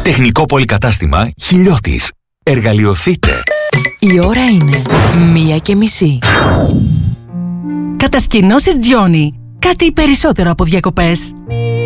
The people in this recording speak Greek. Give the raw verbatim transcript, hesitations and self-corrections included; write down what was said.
Τεχνικό πολυκατάστημα Χιλιώτης. Εργαλειοθείτε. Η ώρα είναι μία και μισή. Κατασκηνώσεις Johnny. Κάτι περισσότερο από διακοπές.